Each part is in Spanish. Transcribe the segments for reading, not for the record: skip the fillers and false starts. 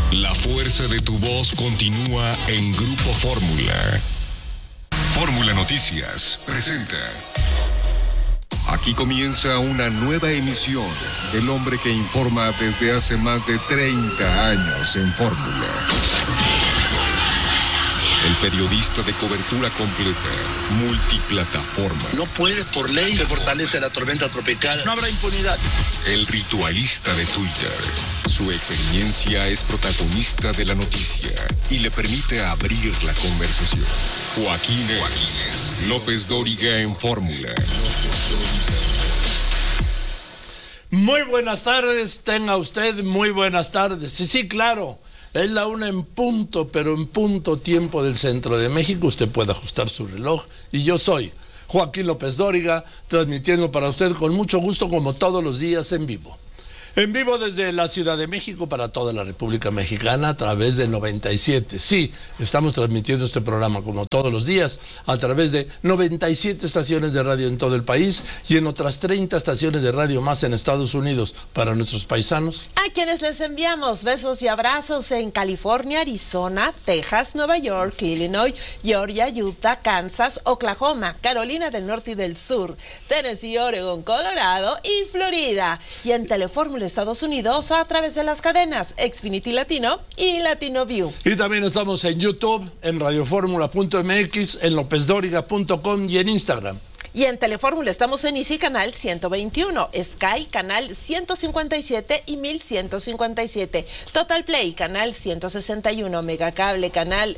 La fuerza de tu voz continúa en Grupo Fórmula. Fórmula Noticias presenta. Aquí comienza una nueva emisión del hombre que informa desde hace más de 30 años en Fórmula. El periodista de cobertura completa, multiplataforma. No puede, por ley, se fortalece la tormenta tropical. No habrá impunidad. El ritualista de Twitter. Su experiencia es protagonista de la noticia y le permite abrir la conversación. Joaquín López Dóriga en Fórmula. Muy buenas tardes, tenga usted muy buenas tardes. Y sí, claro, es la 1 en punto, pero en punto tiempo del centro de México. Usted puede ajustar su reloj. Y yo soy Joaquín López Dóriga, transmitiendo para usted con mucho gusto, como todos los días, en vivo. En vivo desde la Ciudad de México para toda la República Mexicana a través de 97. Sí, estamos transmitiendo este programa como todos los días a través de 97 estaciones de radio en todo el país y en otras 30 estaciones de radio más en Estados Unidos para nuestros paisanos. A quienes les enviamos besos y abrazos en California, Arizona, Texas, Nueva York, Illinois, Georgia, Utah, Kansas, Oklahoma, Carolina del Norte y del Sur, Tennessee, Oregon, Colorado y Florida. Y en Telefórmula Estados Unidos a través de las cadenas Xfinity Latino y Latino View. Y también estamos en YouTube, en radioformula.mx, en lopezdoriga.com y en Instagram. Y en Telefórmula estamos en Easy Canal 121, Sky Canal 157 y 1157, Total Play Canal 161, Megacable Canal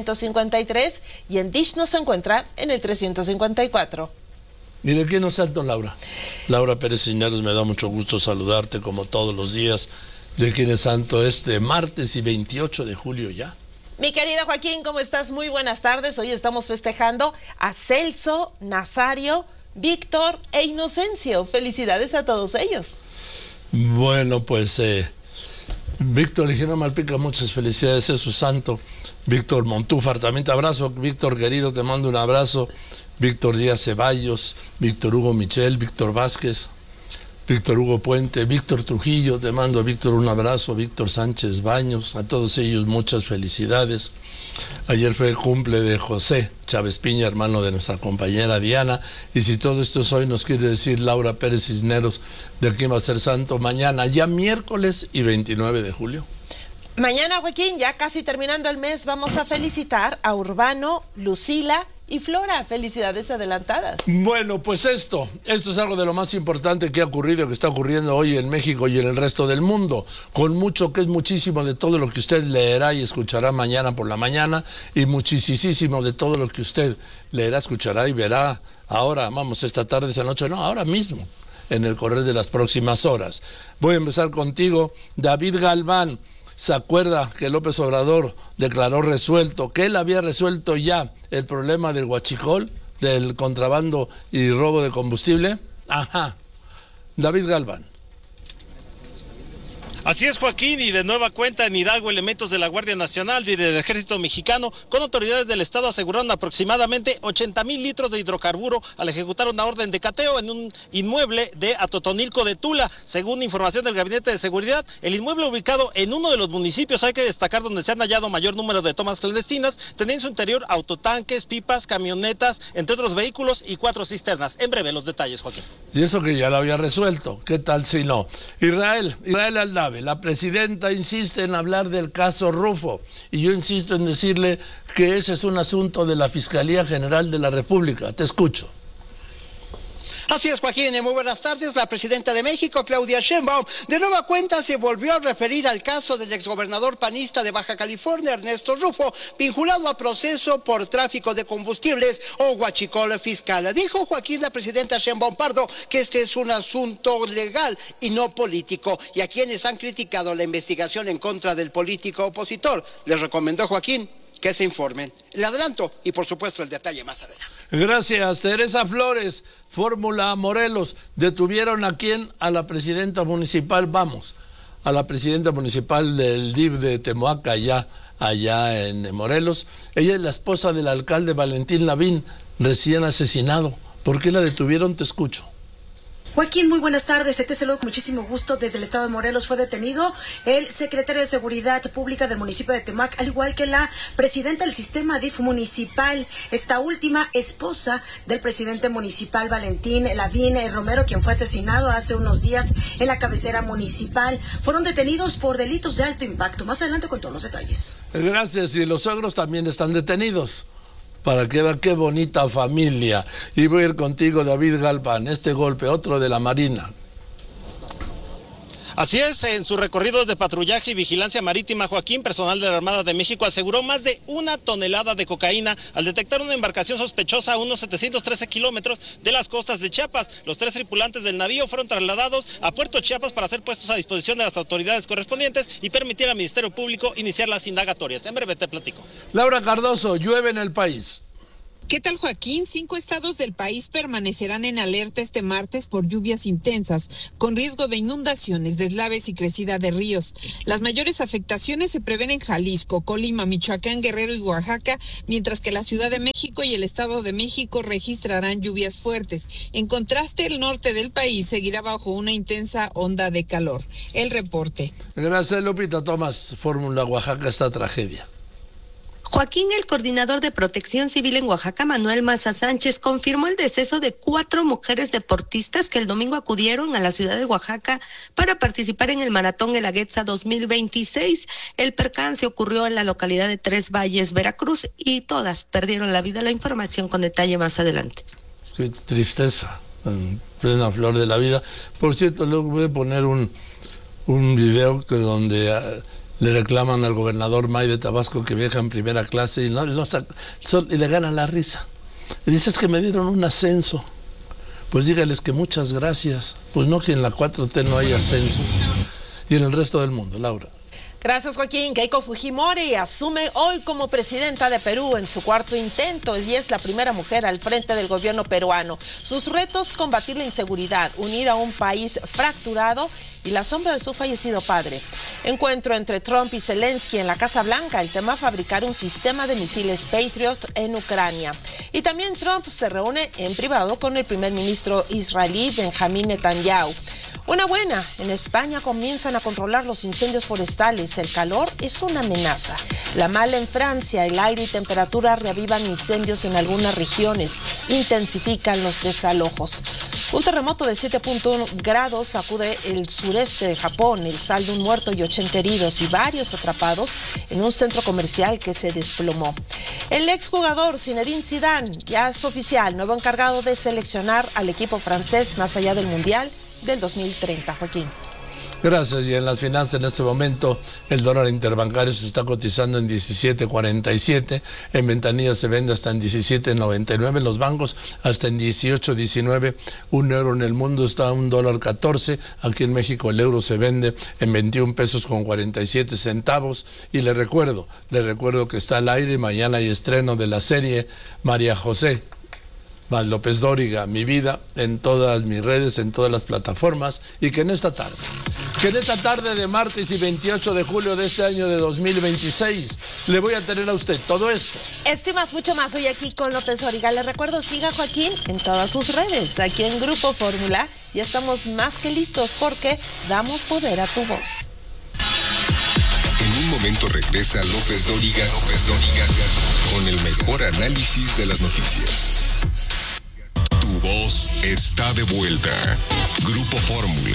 153 y en Dish nos encuentra en el 354. ¿Y de quién nos salto, Laura? Laura Pérez Cisneros, me da mucho gusto saludarte como todos los días. ¿De quién es santo este martes y 28 de julio ya? Mi querido Joaquín, ¿cómo estás? Muy buenas tardes. Hoy estamos festejando a Celso, Nazario, Víctor e Inocencio. Felicidades a todos ellos. Bueno, pues Víctor Ligero Malpica, muchas felicidades, es su santo. Víctor Montúfar, también te abrazo. Víctor querido, te mando un abrazo. Víctor Díaz Ceballos, Víctor Hugo Michel, Víctor Vázquez, Víctor Hugo Puente, Víctor Trujillo, te mando a Víctor un abrazo, Víctor Sánchez Baños, a todos ellos muchas felicidades. Ayer fue el cumple de José Chávez Piña, hermano de nuestra compañera Diana, y si todo esto es hoy, nos quiere decir Laura Pérez Cisneros de quién va a ser santo mañana, ya miércoles y 29 de julio. Mañana, Joaquín, ya casi terminando el mes, vamos a felicitar a Urbano, Lucila y Flora. Felicidades adelantadas. Bueno, pues esto es algo de lo más importante que ha ocurrido, que está ocurriendo hoy en México y en el resto del mundo, con mucho que es muchísimo de todo lo que usted leerá y escuchará mañana por la mañana, y muchísimo de todo lo que usted leerá, escuchará y verá ahora, vamos, esta tarde, esta noche, no, ahora mismo, en el correr de las próximas horas. Voy a empezar contigo, David Galván. ¿Se acuerda que López Obrador declaró resuelto, que él había resuelto ya el problema del huachicol, del contrabando y robo de combustible? Ajá. David Galván. Así es, Joaquín, y de nueva cuenta en Hidalgo, elementos de la Guardia Nacional y del Ejército Mexicano con autoridades del Estado aseguraron aproximadamente 80,000 litros de hidrocarburo al ejecutar una orden de cateo en un inmueble de Atotonilco de Tula. Según información del Gabinete de Seguridad, el inmueble ubicado en uno de los municipios, hay que destacar, donde se han hallado mayor número de tomas clandestinas, tenía en su interior autotanques, pipas, camionetas, entre otros vehículos y 4 cisternas. En breve los detalles, Joaquín. Y eso que ya lo había resuelto, ¿qué tal si no? Israel Aldave, la presidenta insiste en hablar del caso Rufo, y yo insisto en decirle que ese es un asunto de la Fiscalía General de la República. Te escucho. Así es, Joaquín, muy buenas tardes. La presidenta de México, Claudia Sheinbaum, de nueva cuenta se volvió a referir al caso del exgobernador panista de Baja California, Ernesto Rufo, vinculado a proceso por tráfico de combustibles o huachicol fiscal. Dijo Joaquín, la presidenta Sheinbaum Pardo, que este es un asunto legal y no político, y a quienes han criticado la investigación en contra del político opositor, les recomendó Joaquín que se informen. El adelanto y por supuesto el detalle más adelante. Gracias, Teresa Flores. Fórmula Morelos, ¿detuvieron a quién? A la presidenta municipal, vamos, a la presidenta municipal del DIF de Temoaca, allá en Morelos. Ella es la esposa del alcalde Valentín Lavín, recién asesinado. ¿Por qué la detuvieron? Te escucho. Joaquín, muy buenas tardes. Te saludo con muchísimo gusto. Desde el estado de Morelos fue detenido el secretario de Seguridad Pública del municipio de Temac, al igual que la presidenta del sistema DIF municipal, esta última esposa del presidente municipal Valentín Lavín Romero, quien fue asesinado hace unos días en la cabecera municipal. Fueron detenidos por delitos de alto impacto. Más adelante con todos los detalles. Gracias. Y los suegros también están detenidos. Para que vean qué bonita familia. Y voy a ir contigo, David Galván. Este golpe, otro de la Marina. Así es, en sus recorridos de patrullaje y vigilancia marítima, Joaquín, personal de la Armada de México, aseguró más de 1 tonelada de cocaína al detectar una embarcación sospechosa a unos 713 kilómetros de las costas de Chiapas. Los 3 tripulantes del navío fueron trasladados a Puerto Chiapas para ser puestos a disposición de las autoridades correspondientes y permitir al Ministerio Público iniciar las indagatorias. En breve te platico. Laura Cardoso, llueve en el país. ¿Qué tal, Joaquín? 5 estados del país permanecerán en alerta este martes por lluvias intensas, con riesgo de inundaciones, deslaves y crecida de ríos. Las mayores afectaciones se prevén en Jalisco, Colima, Michoacán, Guerrero y Oaxaca, mientras que la Ciudad de México y el Estado de México registrarán lluvias fuertes. En contraste, el norte del país seguirá bajo una intensa onda de calor. El reporte. Gracias, Lupita. Tomás, Fórmula Oaxaca, esta tragedia. Joaquín, el coordinador de Protección Civil en Oaxaca, Manuel Maza Sánchez, confirmó el deceso de 4 mujeres deportistas que el domingo acudieron a la ciudad de Oaxaca para participar en el Maratón Guelaguetza 2026. El percance ocurrió en la localidad de Tres Valles, Veracruz, y todas perdieron la vida. La información con detalle más adelante. Qué tristeza, en plena flor de la vida. Por cierto, luego voy a poner un video donde le reclaman al gobernador May de Tabasco que viaja en primera clase y le ganan la risa. Y dices que me dieron un ascenso. Pues dígales que muchas gracias. Pues no, que en la 4T no hay ascensos. Y en el resto del mundo, Laura. Gracias, Joaquín. Keiko Fujimori asume hoy como presidenta de Perú en su 4º intento y es la primera mujer al frente del gobierno peruano. Sus retos: combatir la inseguridad, unir a un país fracturado y la sombra de su fallecido padre. Encuentro entre Trump y Zelensky en la Casa Blanca. El tema: fabricar un sistema de misiles Patriot en Ucrania. Y también Trump se reúne en privado con el primer ministro israelí Benjamín Netanyahu. Una buena, en España comienzan a controlar los incendios forestales. El calor es una amenaza. La mala en Francia, el aire y temperatura reavivan incendios en algunas regiones, intensifican los desalojos. Un terremoto de 7.1 grados sacude el sureste de Japón, el saldo: un muerto y 80 heridos y varios atrapados en un centro comercial que se desplomó. El exjugador Zinedine Zidane ya es oficial, nuevo encargado de seleccionar al equipo francés más allá del Mundial del 2030, Joaquín. Gracias. Y en las finanzas, en este momento, el dólar interbancario se está cotizando en 17.47, en ventanillas se vende hasta en 17.99, en los bancos hasta en 18.19, un euro en el mundo está a $1.14, aquí en México el euro se vende en 21 pesos con 47 centavos, y le recuerdo que está al aire, mañana hay estreno de la serie María José más López Dóriga, Mi Vida, en todas mis redes, en todas las plataformas, y que en esta tarde de martes y 28 de julio de este año de 2026, le voy a tener a usted todo esto. Estimas mucho más hoy aquí con López Dóriga. Le recuerdo, siga a Joaquín en todas sus redes, aquí en Grupo Fórmula. Ya estamos más que listos porque damos poder a tu voz. En un momento regresa López Dóriga, con el mejor análisis de las noticias. Tu voz está de vuelta. Grupo Fórmula.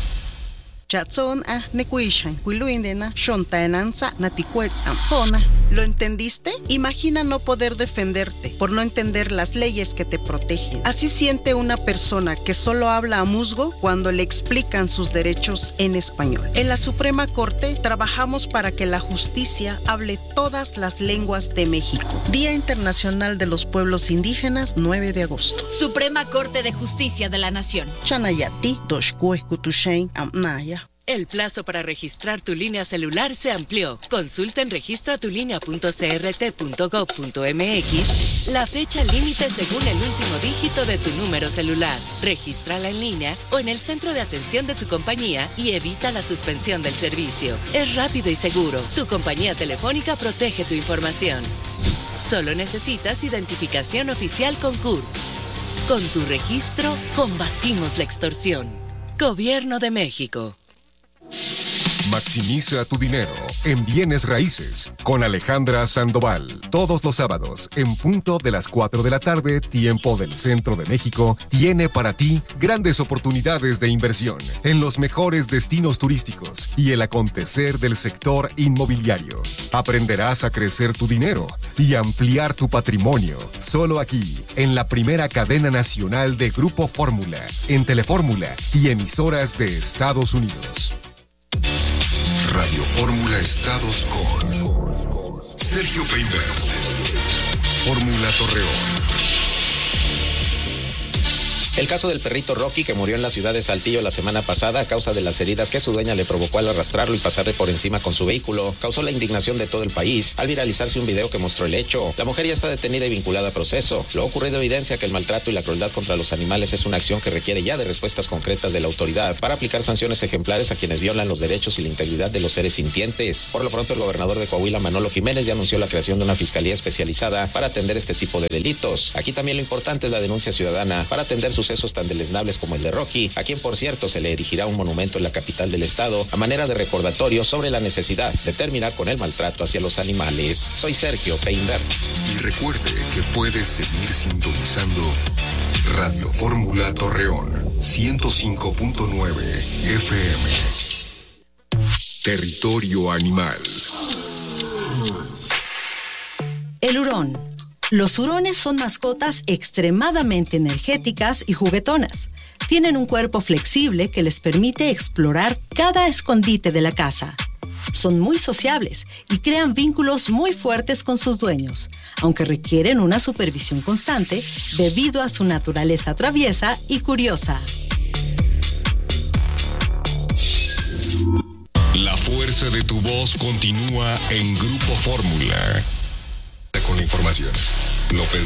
¿Lo entendiste? Imagina no poder defenderte por no entender las leyes que te protegen. Así siente una persona que solo habla a musgo cuando le explican sus derechos en español. En la Suprema Corte trabajamos para que la justicia hable todas las lenguas de México. Día Internacional de los Pueblos Indígenas, 9 de agosto. Suprema Corte de Justicia de la Nación. Chanayati, Doshkue, Kutushain, Amnaya. El plazo para registrar tu línea celular se amplió. Consulta en registratulinea.crt.gov.mx la fecha límite según el último dígito de tu número celular. Regístrala en línea o en el centro de atención de tu compañía y evita la suspensión del servicio. Es rápido y seguro. Tu compañía telefónica protege tu información. Solo necesitas identificación oficial con CURP. Con tu registro, combatimos la extorsión. Gobierno de México. Maximiza tu dinero en bienes raíces con Alejandra Sandoval. Todos los sábados, en punto de las 4 de la tarde, tiempo del centro de México, tiene para ti grandes oportunidades de inversión en los mejores destinos turísticos y el acontecer del sector inmobiliario. Aprenderás a crecer tu dinero y ampliar tu patrimonio. Solo aquí, en la primera cadena nacional de Grupo Fórmula, en Telefórmula y emisoras de Estados Unidos. Radio Fórmula Estados con Sergio Peinbert. Fórmula Torreón. El caso del perrito Rocky, que murió en la ciudad de Saltillo la semana pasada a causa de las heridas que su dueña le provocó al arrastrarlo y pasarle por encima con su vehículo, causó la indignación de todo el país al viralizarse un video que mostró el hecho. La mujer ya está detenida y vinculada a proceso. Lo ocurrido evidencia que el maltrato y la crueldad contra los animales es una acción que requiere ya de respuestas concretas de la autoridad para aplicar sanciones ejemplares a quienes violan los derechos y la integridad de los seres sintientes. Por lo pronto, el gobernador de Coahuila, Manolo Jiménez, ya anunció la creación de una fiscalía especializada para atender este tipo de delitos. Aquí también lo importante es la denuncia ciudadana para atender sucesos tan deleznables como el de Rocky, a quien por cierto se le erigirá un monumento en la capital del estado a manera de recordatorio sobre la necesidad de terminar con el maltrato hacia los animales. Soy Sergio Peinbert. Y recuerde que puedes seguir sintonizando Radio Fórmula Torreón 105.9 FM. Territorio Animal. El hurón. Los hurones son mascotas extremadamente energéticas y juguetonas. Tienen un cuerpo flexible que les permite explorar cada escondite de la casa. Son muy sociables y crean vínculos muy fuertes con sus dueños, aunque requieren una supervisión constante debido a su naturaleza traviesa y curiosa. La fuerza de tu voz continúa en Grupo Fórmula. Con la información, López